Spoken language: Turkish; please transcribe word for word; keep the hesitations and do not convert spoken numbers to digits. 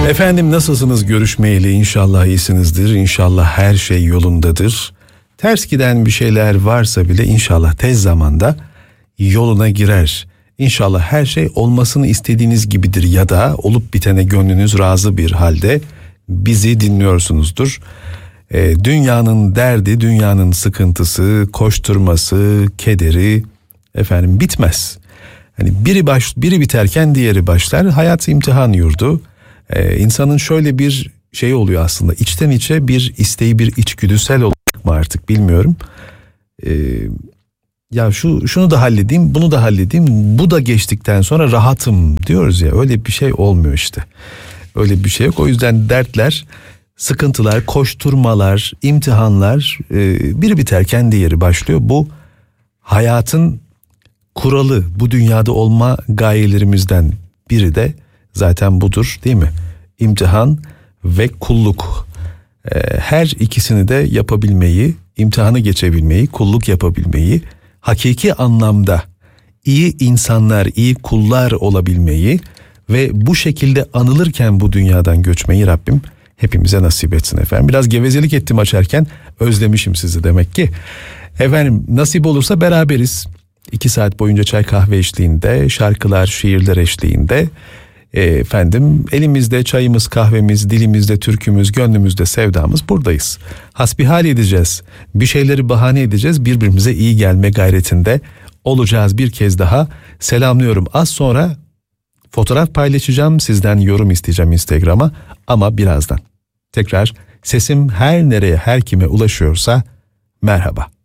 Efendim nasılsınız görüşmeyeli? İnşallah iyisinizdir. İnşallah her şey yolundadır. Ters giden bir şeyler varsa bile inşallah tez zamanda yoluna girer. İnşallah her şey olmasını istediğiniz gibidir ya da olup bitene gönlünüz razı bir halde bizi dinliyorsunuzdur. E, dünyanın derdi, dünyanın sıkıntısı, koşturması, kederi efendim bitmez. Hani biri baş, biri biterken diğeri başlar. Hayat imtihan yurdu. Ee, insanın şöyle bir şey oluyor aslında, içten içe bir isteği, bir içgüdüsel olarak mı artık bilmiyorum. Ee, ya şu şunu da halledeyim, bunu da halledeyim, bu da geçtikten sonra rahatım diyoruz ya, öyle bir şey olmuyor işte. Öyle bir şey yok. O yüzden dertler, sıkıntılar, koşturmalar, imtihanlar e, biri biterken diğeri başlıyor. Bu hayatın kuralı, bu dünyada olma gayelerimizden biri de zaten budur, değil mi? İmtihan ve kulluk. Ee, her ikisini de yapabilmeyi, imtihanı geçebilmeyi, kulluk yapabilmeyi, hakiki anlamda iyi insanlar, iyi kullar olabilmeyi ve bu şekilde anılırken bu dünyadan göçmeyi Rabbim hepimize nasip etsin efendim. Biraz gevezelik ettim açarken, özlemişim sizi demek ki. Efendim nasip olursa beraberiz. İki saat boyunca çay kahve eşliğinde, şarkılar, şiirler eşliğinde. E, efendim elimizde çayımız, kahvemiz, dilimizde türkümüz, gönlümüzde sevdamız, buradayız. Hasbihal edeceğiz. Bir şeyleri bahane edeceğiz. Birbirimize iyi gelme gayretinde olacağız. Bir kez daha selamlıyorum. Az sonra fotoğraf paylaşacağım. Sizden yorum isteyeceğim Instagram'a ama birazdan. Tekrar sesim her nereye, her kime ulaşıyorsa merhaba.